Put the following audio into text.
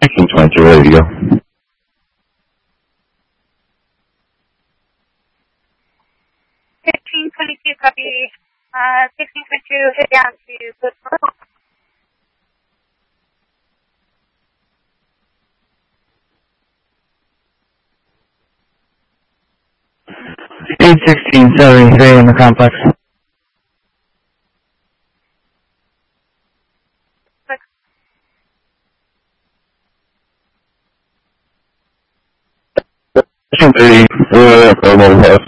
1622, ready to go. 1622, copy. 1622, head down to Woodford. 1673 in the complex. Section 30, mobile house.